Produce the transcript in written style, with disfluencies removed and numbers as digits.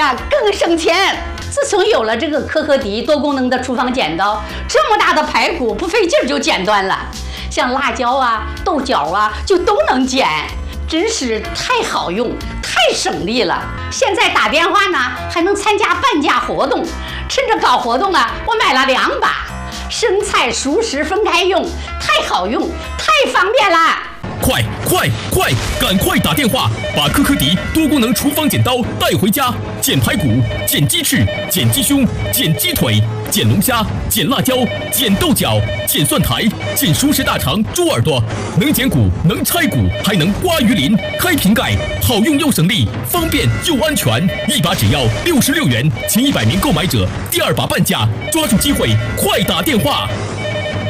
呀更省钱。自从有了这个可可迪多功能的厨房剪刀，这么大的排骨不费劲儿就剪断了，像辣椒啊、豆角啊就都能剪，真是太好用、太省力了。现在打电话呢还能参加半价活动，趁着搞活动啊，我买了2把，生菜熟食分开用，太好用、太方便了。 快，赶快打电话，把可可迪多功能厨房剪刀带回家，剪排骨、剪鸡翅、剪鸡胸、剪鸡腿、剪龙虾、剪辣椒、剪豆角、剪蒜苔、剪熟食大肠、猪耳朵，能剪骨，能拆骨，还能刮鱼鳞、开瓶盖，好用又省力，方便又安全，一把只要66元，前100名购买者第2把半价，抓住机会，快打电话！